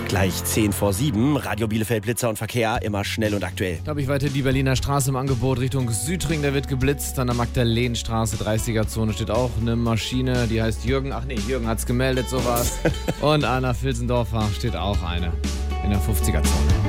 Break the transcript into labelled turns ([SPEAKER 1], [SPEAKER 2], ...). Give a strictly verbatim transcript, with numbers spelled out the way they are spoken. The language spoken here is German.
[SPEAKER 1] Gleich zehn vor sieben, Radio Bielefeld Blitzer und Verkehr, immer schnell und aktuell.
[SPEAKER 2] Da habe ich weiter die Berliner Straße im Angebot Richtung Südring, da wird geblitzt. An der Magdalenenstraße, dreißiger-Zone, steht auch eine Maschine, die heißt Jürgen. Ach nee, Jürgen hat's gemeldet, sowas. Und an der Vilsendorfer steht auch eine in der fünfziger-Zone.